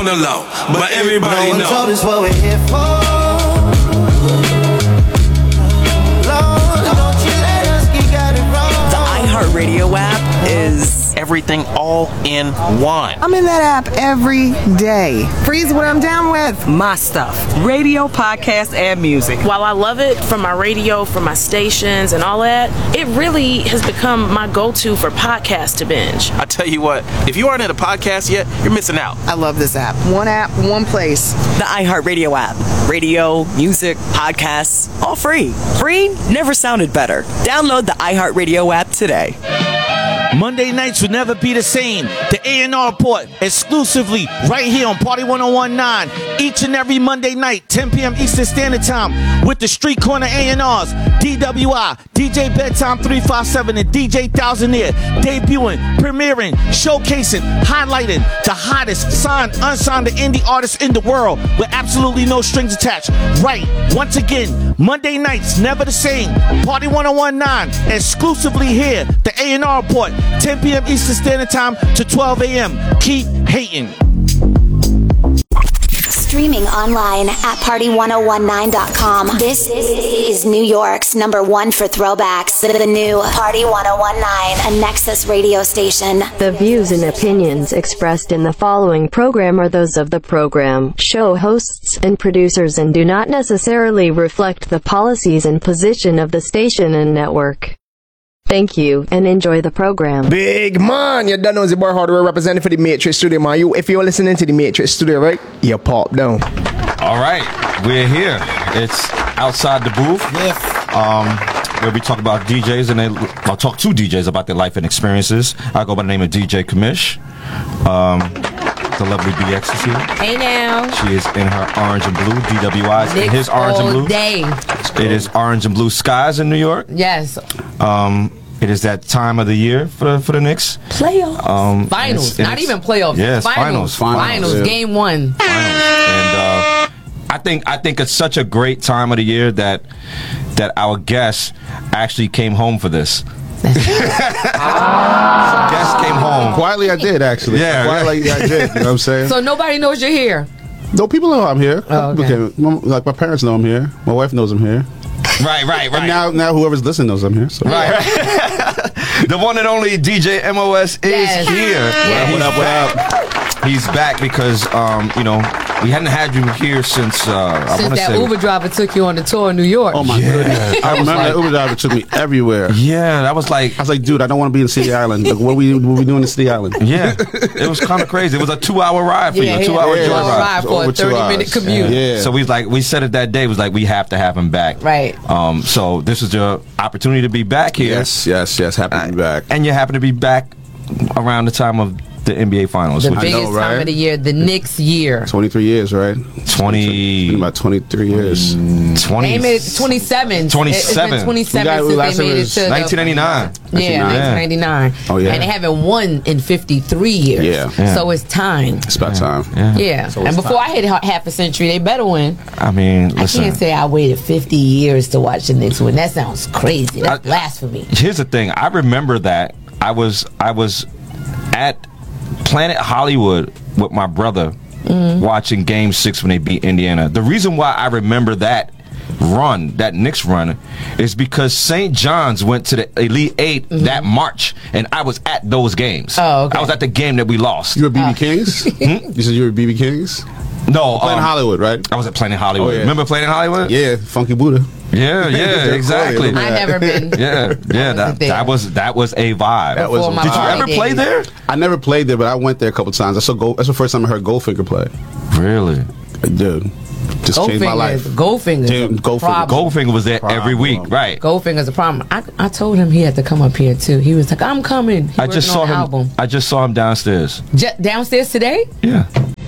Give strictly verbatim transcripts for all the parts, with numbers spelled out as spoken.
on the low, but everybody no know. one told us what we're here for. iHeartRadio app is everything all in one. I'm in that app every day. Freeze what I'm down with. My stuff. Radio, podcast, and music. While I love it from my radio, from my stations and all that, it really has become my go-to for podcasts to binge. I tell you what, if you aren't in a podcast yet, you're missing out. I love this app. One app, one place. The iHeartRadio app. Radio, music, podcasts, all free. Free never sounded better. Download the iHeartRadio app today. Monday nights will never be the same. The A and R Report, exclusively right here on Party one oh one point nine. Each and every Monday night, ten p.m. Eastern Standard Time, with the Street Corner A and Rs, D W I, D J Bedtime three five seven, and D J Thousandaire, debuting, premiering, showcasing, highlighting the hottest signed, unsigned, and indie artists in the world with absolutely no strings attached. Right, once again, Monday nights, never the same. Party one oh one point nine, exclusively here, the A and R Report, ten p.m. Eastern Standard Time to twelve a.m. Keep hating. Streaming online at party one oh one nine dot com. This is New York's number one for throwbacks. The new Party one oh one point nine, a Nexus radio station. The views and opinions expressed in the following program are those of the program, show hosts, and producers and do not necessarily reflect the policies and position of the station and network. Thank you, and enjoy the program. Big man, you don't know the bar hardware representing for the Matrix Studio, man. You, if you're listening to the Matrix Studio, right? You pop down. All right, we're here. It's outside the booth. Yes. Um, where we talk about D Js and they, I'll talk to D Js about their life and experiences. I go by the name of D J Kamish. Um, the lovely B X is here. Hey now. She is in her orange and blue. D W Is in his orange and blue. Day. It is orange and blue skies in New York. Yes. Um, it is that time of the year for for the Knicks. Playoffs. Um, finals. it's, it's, Not even playoffs. Yes, finals. finals. Finals. Finals. Yeah. Game one. Finals. And uh, I think I think it's such a great time of the year that that our guests actually came home for this. ah. Guests came home. Quietly, I did, actually. Yeah. Quietly, I did. You know what I'm saying? So nobody knows you're here? No, people know I'm here. Oh, okay. Okay. Like, my parents know I'm here. My wife knows I'm here. Right, right, right. And now, now whoever's listening knows I'm here. So. Right. The one and only D J M O S is yes. here. Yes. What up, what up, what up? He's back because, um, you know, we hadn't had you here since, uh, since I that say, Uber driver took you on the tour in New York. Oh, my yeah. goodness. I remember like, that Uber driver took me everywhere. Yeah, that was like... I was like, dude, I don't want to be in City Island. Like, what are we, what are we doing in City Island? Yeah. It was kind of crazy. It was a two-hour ride for yeah, you, a two-hour yeah, joyride. ride for a thirty-minute commute. Yeah. yeah. So we like we said it that day. It was like, we have to have him back. Right. Um. So this is your opportunity to be back here. Yes, yes, yes. Happy to be back. And you happen to be back around the time of the N B A Finals. The which biggest know, right? time of the year, the Knicks year. twenty-three years, right? twenty Been about twenty-three years. twenty They made it twenty-seven. twenty-seven. It's been twenty-seven got- since last they made it was to nineteen ninety-nine. The, yeah, nineteen ninety-nine. Oh, yeah. And they haven't won in fifty-three years. Yeah. Yeah. So it's time. It's about time. Yeah. Yeah. So and it's before time. I hit ha- half a century, they better win. I mean, listen. I can't say I waited fifty years to watch the Knicks win. That sounds crazy. That's I- blasphemy. Here's the thing. I remember that I was I was at Planet Hollywood with my brother Mm-hmm. watching Game Six when they beat Indiana. The reason why I remember that run, that Knicks run, is because Saint John's went to the Elite Eight Mm-hmm. that March, and I was at those games. Oh, okay. I was at the game that we lost. You were B B Kings? Hmm? You said you were B B Kings? No, Playing um, Hollywood, right? I was at Planet Hollywood. Oh, yeah. Remember Planet Hollywood? Yeah, Funky Buddha. Yeah, yeah, exactly. I never been. Yeah, yeah, that, there. that was that was a vibe. That was Before a my Did you party ever days. play there? I never played there, but I went there a couple times. I saw Gold, that's the first time I heard Goldfinger play. Really? Dude, just changed my life. Goldfinger. Dude, Goldfinger. Goldfinger was there Problem. every week, right? Goldfinger's a problem. I, I told him he had to come up here too. He was like, "I'm coming." He I just working saw on the him. album. I just saw him downstairs. J- downstairs today. Yeah.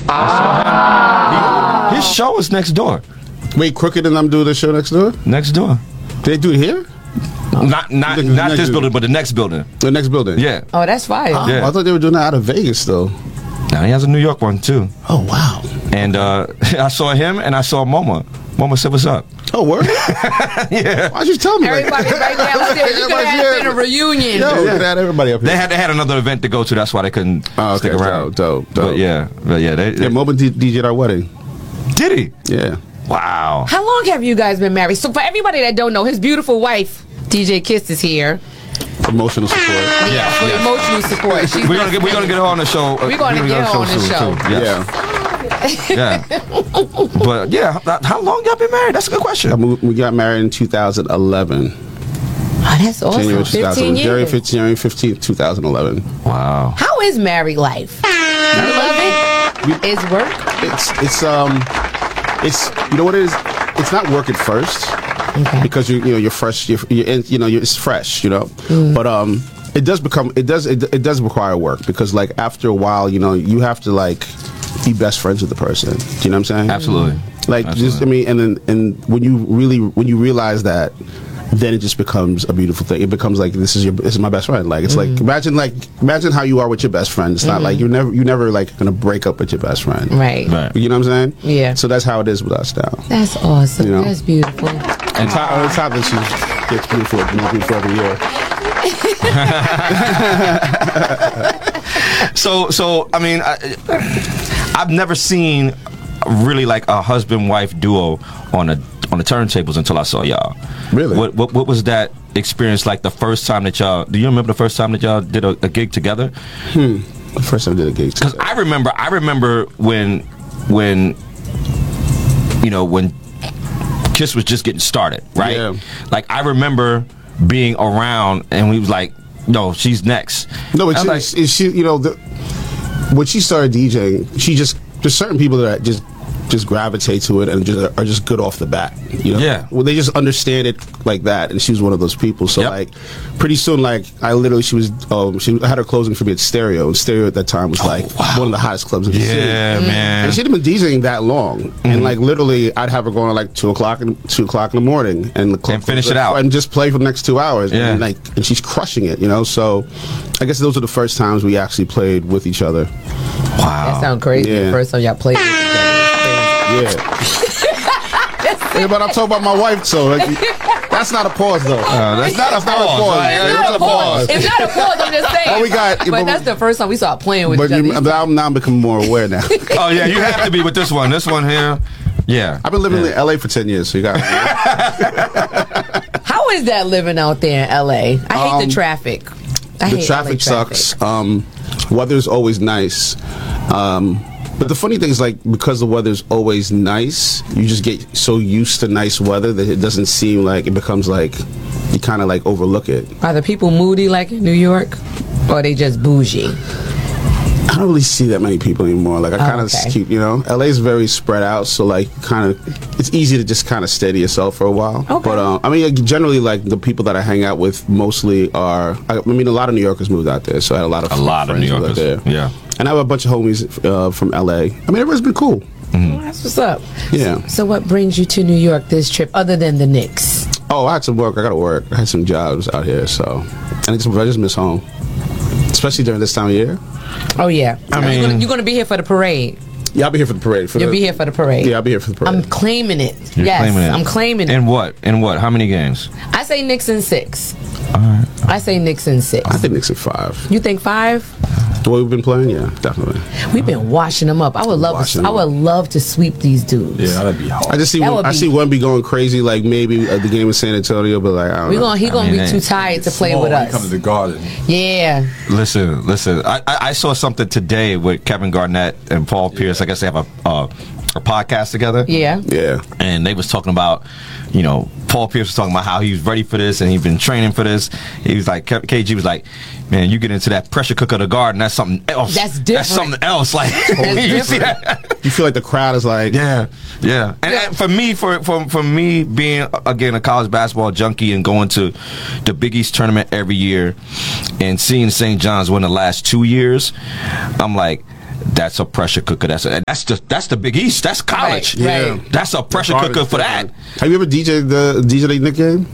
Ah. He, his show is next door. Wait, Crooked and them do the show next door? Next door. They do it here? Not not The not next this building. building, but the next building. The next building? Yeah. Oh, that's fire. Oh, Yeah. I thought they were doing that out of Vegas, though. Now he has a New York one too. Oh, wow. And uh, I saw him and I saw MoMA. Mama said, "What's up?" Oh, word? Yeah. Why'd you tell me? Everybody right downstairs. You could have been a reunion. No, we could have had everybody up here. They had they had another event to go to. That's why they couldn't Oh, stick okay, around. dope, dope, dope. But yeah, but yeah, they, they Yeah, Mo D- DJ'd our wedding. did he? Yeah. Wow. How long have you guys been married? So for everybody that don't know, his beautiful wife, D J Kiss, is here. Emotional support. Yeah, for yeah. emotional support. She's We're gonna get we're gonna get her on the show. We're gonna We're get her on the soon, show. too. Yes. Yeah. Yeah. But yeah, how, how long y'all been married? That's a good question. I moved, we got married in two thousand eleven. Oh, that's awesome. January fifteen January years. fifteenth, January fifteenth, twenty eleven. Wow. How is married life? You love it? It's work? It's it's um it's you know what it is? It's not work at first. Okay. Because you you know you're fresh you're, you're in, you know you're, it's fresh, you know. Mm. But um it does become it does it, it does require work because like after a while, you know, you have to like be best friends with the person. Do you know what I'm saying? Absolutely. Like Absolutely. just I mean and then and when you really when you realize that, then it just becomes a beautiful thing. It becomes like this is your this is my best friend. Like it's Mm. like imagine like imagine how you are with your best friend. It's not Mm. like you're never you're never like gonna break up with your best friend. Right. Right. You know what I'm saying? Yeah. So that's how it is with us now. That's awesome. You know? That's beautiful. And top, on top that she gets beautiful, more beautiful every year. So so I mean, I, I've never seen really like a husband wife duo on a on the turntables until I saw y'all. Really? What what what was that experience like? The first time that y'all? Do you remember the first time that y'all did a, a gig together? Hmm. The first time I did a gig Because I remember, I remember when, when, you know, when Kiss was just getting started, right? Yeah. Like I remember being around, and we was like, "No, she's next." No, but I she, was like, she, you know, the, when she started DJing, she just there's certain people that just just gravitate to it and just are just good off the bat. You know? Yeah. Well, they just understand it like that, and she was one of those people. So Yep. like, pretty soon, like I literally, she was, um, she had her closing for me at Stereo, and Stereo at that time was like one of the hottest clubs in the city. Yeah, man. And she'd been DJing that long, and like literally, I'd have her going at like two o'clock in two o'clock in the morning, and the club And finish it out. and just play for the next two hours. Yeah. And like, and she's crushing it, you know. So, I guess those are the first times we actually played with each other. Wow. That sounds crazy. Yeah. The first time y'all played together. Yeah. Yeah, but I'm talking about my wife, so like, that's not a pause though. Uh, that's not a That's not a pause, pause. right? It's That's not a pause. It's not a pause. I'm just saying. Oh, we got- but, but- that's the first time we saw playing with But each other. you, but I'm now becoming more aware now. Oh yeah, you have to be with this one. This one here. Yeah. I've been living Yeah. in L A for ten years, so you got. How is that living out there in L A? I hate Um, the traffic. I the hate traffic, L A traffic. sucks. Um, weather's always nice. Um, but the funny thing is, like, because the weather's always nice, you just get so used to nice weather that it doesn't seem like it becomes like you kind of like overlook it. Are the people moody like in New York, or are they just bougie? I don't really see that many people anymore. Like I Oh, kind of okay. keep, you know, L A's very spread out, so like kind of, it's easy to just kind of steady yourself for a while. Okay. But um, I mean, like, generally, like the people that I hang out with mostly are. I, I mean, a lot of New Yorkers moved out there, so I had a lot of A lot of friends New who lived Yorkers. there. Yeah. And I have a bunch of homies uh, from L A. I mean, everyone's been cool. Mm-hmm. Oh, that's what's up. Yeah. So what brings you to New York this trip, other than the Knicks? Oh, I had some work. I got to work. I had some jobs out here, so and I just, I just miss home, especially during this time of year. Oh yeah. I you're mean- gonna, you're gonna be here for the parade. Yeah, I'll be here for the parade. For You'll the, be here for the parade. Yeah, I'll be here for the parade. I'm claiming it. You're yes, claiming it. I'm claiming it. In what? In what? How many games? I say Knicks in six. All right. I say Knicks in six. I think Knicks at five. You think five? The way we've been playing, yeah, definitely. We've been washing them up. I would love Washing to. I them would love to sweep these dudes. that'd be hard. I just see That one, would I be- see one be going crazy, like maybe at the game in San Antonio, but like I don't We know. gonna he I gonna mean, be they- too tired to play with us. Come to the Garden. Yeah. Listen, listen. I, I, I saw something today with Kevin Garnett and Paul Pierce. I guess they have a uh, a podcast together. Yeah. Yeah. And they was talking about, you know, Paul Pierce was talking about how he was ready for this and he'd been training for this. He was like, K G was like, man, you get into that pressure cooker of the Garden, that's something else. That's That's different. something else. Like, That's you see different. that? You feel like the crowd is like, Yeah, yeah. And, and for me, for, for for me being again a college basketball junkie and going to the Big East tournament every year and seeing Saint John's win the last two years, I'm like, that's a pressure cooker. That's a, that's the that's the Big East. That's college. Right, right. Yeah. That's a pressure Garden's cooker for that. different. Have you ever D J'd the D J'd the Knick game?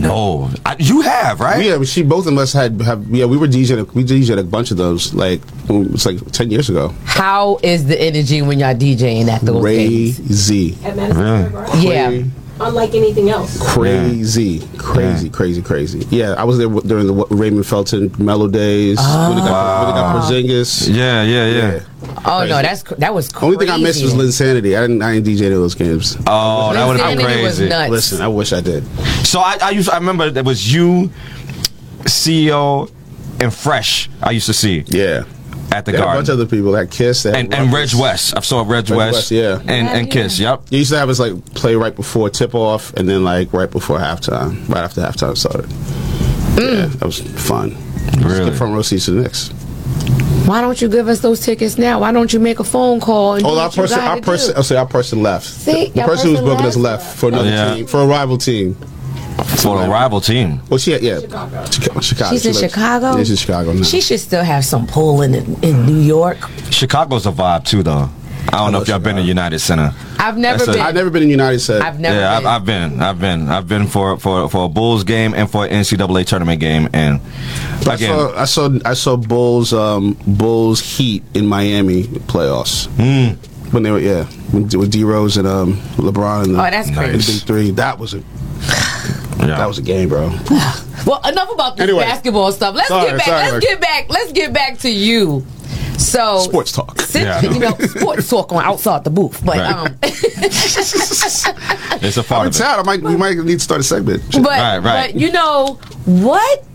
No, I, you have, right? Yeah, she both of us had have. Yeah, we were DJing. We DJed a bunch of those. Like it was like ten years ago. How is the energy when y'all DJing at those things? Crazy. At Madison Square Garden? Yeah. Unlike anything else. Crazy, yeah. crazy, yeah. crazy, crazy. Yeah, I was there w- during the w- Raymond Felton Mellow Days. Oh. When they got, Wow. when they got Porzingis. Yeah, yeah, yeah. yeah. Oh Crazy. no, that's that was crazy. Only thing I missed was Linsanity. I didn't. I didn't D J any of those games. Oh, that would have been Linsanity was crazy. nuts. Listen, I wish I did. So I, I used. I remember there was you, C E O, and Fresh. I used to see. Yeah. At the There were a Garden. bunch of other people that Kiss that and and Reg West. I saw Reg, Reg West. West, yeah. And and Kiss. Yep. You used to have us like play right before tip off, and then like right before halftime, right after halftime started. Yeah, that was fun. Really? Get front row seats to the Knicks. Why don't you give us those tickets now? Why don't you make a phone call and do Oh, our what you person, gotta our person, do? I'll say our person left. See, the your person who was person booking us left? left for another Yeah. team, for a rival team. For a rival team. Well, she had, yeah, Chicago. Chicago. Chicago. She's She in lives- Chicago? Yeah, she's in Chicago now. She should still have some pull in in New York. Chicago's a vibe too, though. I don't know if y'all been to United Center. I've never That's a- been. I've never been in United States. I've never yeah, been. I've, I've been. I've been. I've been for for for a Bulls game and for an N C double A tournament game, and I again, saw, I saw I saw Bulls um, Bulls Heat in Miami playoffs mm, when they were yeah with, with D Rose and um, LeBron and the, Oh, that's and crazy. the big three. That was a yeah. that was a game, bro. Well, enough about this Anyway. basketball stuff. Let's Sorry, get back. sorry, let's Mark. get back. Let's get back to you. So Sports talk. Since, Yeah. you know, sports talk on outside the booth, but Right. um, it's a part I'm of it. tired. I might we might need to start a segment. but Right, right. but you know what?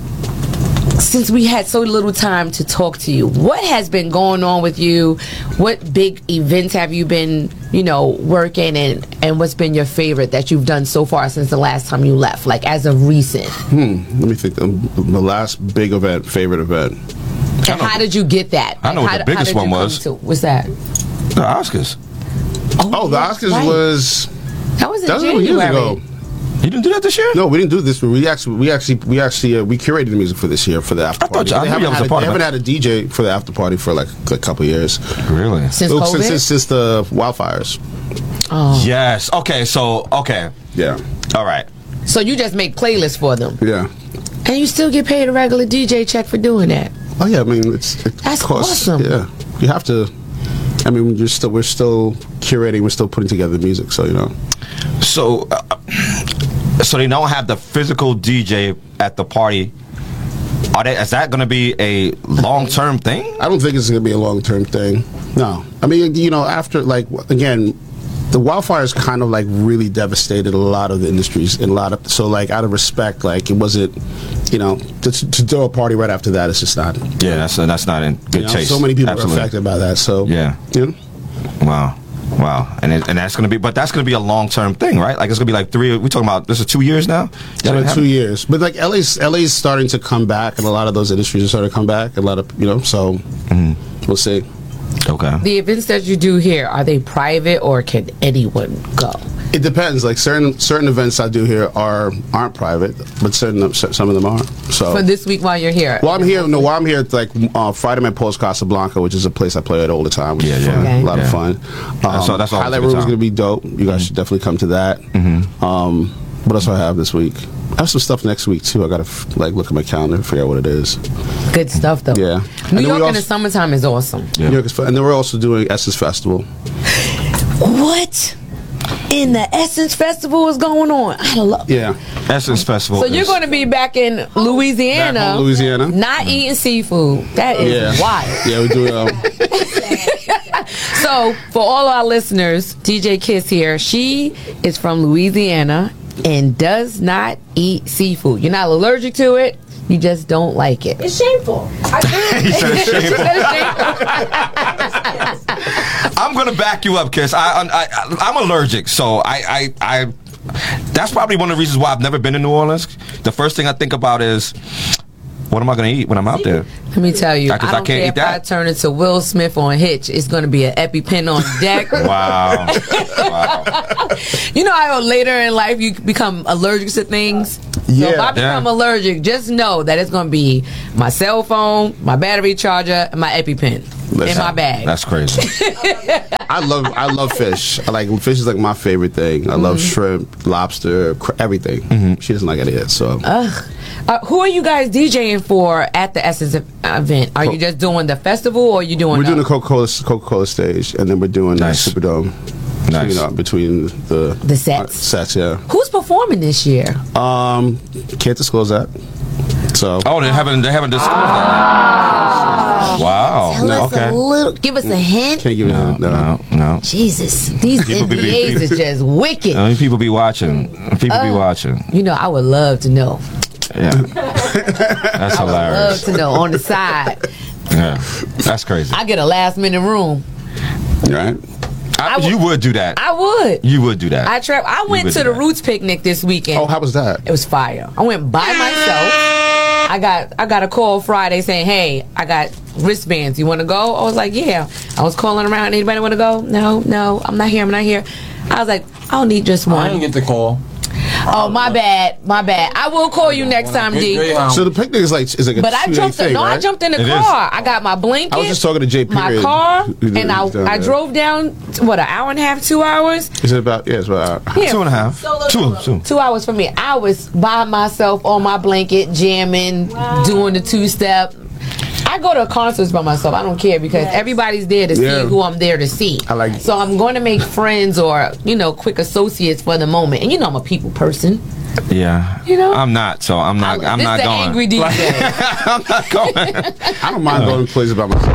Since we had so little time to talk to you, what has been going on with you? What big events have you been, you know, working and and what's been your favorite that you've done so far since the last time you left, like as of recent? Hmm. Let me think. Um, the last big event, favorite event. And how did you get that? I know Like, what how- the how biggest did you one come was. to- what's that? The Oscars. Oh, the Oscars right. was That was in that was January. years ago. You didn't do that this year? No, we didn't do this. We actually, we actually, we actually, uh, we curated the music for this year for the after I thought party. you- I They knew haven't, you was had a a, part they of haven't it. had a D J for the after party for like a couple years. Really? Since Well, COVID? since, since since the wildfires. Oh. Yes. Okay. So okay. Yeah. All right. So you just make playlists for them, Yeah. and you still get paid a regular D J check for doing that. Oh yeah. I mean, it's it That's costs, awesome. Yeah. You have to. I mean, you're still we're still curating. We're still putting together music. So you know. So, uh, so they don't have the physical D J at the party. Are they? Is that going to be a long term thing? I don't think it's going to be a long term thing. No. I mean, you know, after like again. The wildfires kind of like really devastated a lot of the industries and a lot of so like out of respect, like it wasn't, you know, to, to throw a party right after that, it's just not. Yeah, that's that's not in good You know, taste. so many people Absolutely. are affected by that. So Yeah. you know, Wow. Wow. And it, and that's going to be, but that's going to be a long term thing, right? Like it's going to be like three. We talking about this is two years now. it's been two years, but like L A's L A's starting to come back, and a lot of those industries are starting to come back. A lot of you know, so Mm-hmm. we'll see. Okay. The events that you do here, are they private or can anyone go? It depends. Like certain certain events I do here are aren't private, but certain some of them are. So For this week while you're here? Well, I'm here. No, while I'm here, it's like uh, Friday at Paul's Casablanca, which is a place I play at all the time. Which Yeah, is yeah. fun. Okay. A lot Yeah. of fun. Um, That's all- that's always a Highlight good Room is time. going to be dope. You guys should definitely come to that. Mm-hmm. Um, what else do I have this week? I have some stuff next week too. I got to f- like look at my calendar and figure out what it is. Good stuff, though. Yeah. And New then we York in also- the summertime is awesome. Yeah. New York is fun. And then we're also doing Essence Festival. What? In the Essence Festival is going on. I love. Yeah. Essence Festival. So you're is- going to be back in Louisiana, Back home, Louisiana. not eating seafood. That is Yeah. wild. Yeah, we do. Um, So for all our listeners, D J Kiss here. She is from Louisiana and does not eat seafood. You're not allergic to it. You just don't like it. It's shameful. I He said it's She shameful. said it's shameful. I'm gonna back you up, Kiss. I, I, I I'm allergic, so I, I, I. That's probably one of the reasons why I've never been to New Orleans. The first thing I think about is, what am I gonna eat when I'm out there? Let me tell you, I, I- 'cause I don't can't care eat if that. I turn into Will Smith on Hitch. It's going to be an EpiPen on deck. Wow. Wow. You know how later in life you become allergic to things? So Yeah. if I become Yeah. allergic, just know that it's going to be my cell phone, my battery charger, and my EpiPen in my bag. That's crazy. I love I love fish. I like fish is like my favorite thing. I love Mhm. shrimp, lobster, cr- everything. She doesn't like any of it. So Ugh. Uh, who are you guys DJing for at the Essence event? Are you just doing the festival, or are you doing? we're doing the- the Coca-Cola Coca-Cola stage, and then we're doing nice. the Superdome. Nice. You know, between the the sets. uh, sets, yeah. Who's performing this year? Um, can't disclose that. So oh, they haven't they haven't disclosed that. Wow. Tell us okay. a little. Give us a hint. Can't give no, no, no. Jesus, these People be- N B As is just wicked. I mean, people be watching. People be Uh, watching. You know, I would love to know. Yeah. That's Love hilarious. to know on the side. Yeah. That's crazy. I get a last minute room. Right. I, you would do that. I would. You would do that. I tra- I You went would to do the that. Roots picnic this weekend. Oh, how was that? It was fire. I went by myself. I got I got a call Friday saying, "Hey, I got wristbands. You want to go?" I was like, "Yeah." I was calling around. Anybody want to go? No, no. I'm not here. I'm not here. I was like, "I'll need just one." I didn't get the call. Oh, my bad. My bad. I will call you next time, D. So the picnic is like is like a But I two-day jumped. thing, no, I right? jumped in the It is. car. I got my blanket. I was just talking to Jay my Period, car, who- who and I lives down I there. drove down what an hour and a half, two hours. Is it about? Yeah, it's about uh, Yeah. Two and a half. Two, two. Two hours for me. I was by myself on my blanket, jamming, doing the two step. I go to concerts by myself. I don't care because everybody's there to Yeah. see who I'm there to see. I like. So I'm going to make friends or you know quick associates for the moment. And you know I'm a people person. Yeah. You know? I'm not. So I'm not. I'm this not the going. angry D J. I'm not going. I don't mind going to places by myself.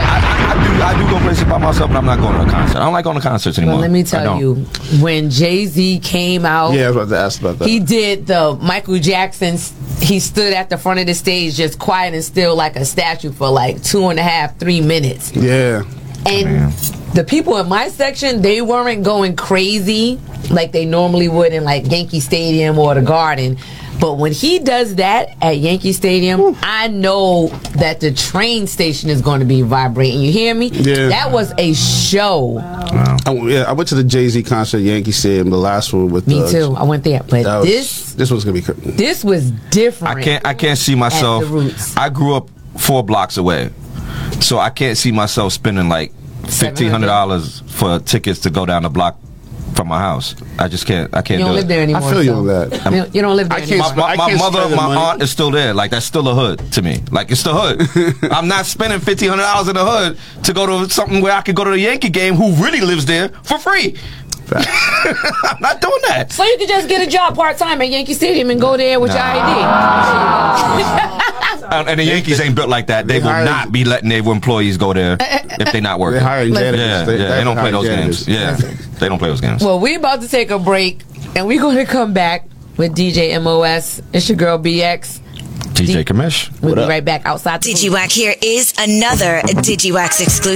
I do. I do go places by myself, but I'm not going to a concert. I don't like going to concerts anymore. Well, let me I tell don't. you, when Jay-Z came out, Yeah, I was about to ask about that. he did the Michael Jackson. He stood at the front of the stage just quiet and still like a statue for like two and a half, three minutes. Yeah. And the people in my section, they weren't going crazy like they normally would in like Yankee Stadium or the Garden. But when he does that at Yankee Stadium, I know that the train station is going to be vibrating. You hear me? Yeah. That was a show. I, yeah, I went to the Jay-Z concert at Yankee Stadium, the last one with Me uh, too. I went there. But that was- this this one's gonna be. cr- this was different. I can't. I can't see at myself. the Roots. I grew up four blocks away, so I can't see myself spending like fifteen hundred dollars for tickets to go down the block from my house. I just can't. I can't You don't do live it. there anymore. I feel you so- on that. You don't- You don't live there I anymore. can't My, my, I can't mother, spend the my money. aunt is still there. Like that's still a hood to me. Like it's the hood. I'm not spending fifteen hundred dollars in the hood to go to something where I could go to the Yankee game. Who really lives there for free? I'm not doing that. So you could just get a job part time at Yankee Stadium and go there with your I D. And, and the Yankees ain't built like that. They will not be letting their employees go there if they're not working. They're hiring janitors. Yeah, They- yeah, they they don't play hire those janitors. games. Yeah, they don't play those games. Well, we're about to take a break, and we're going to come back with D J M O S. It's your girl B X. D J Kamish. We'll be right back outside. The DigiWack here is another DigiWax exclusive.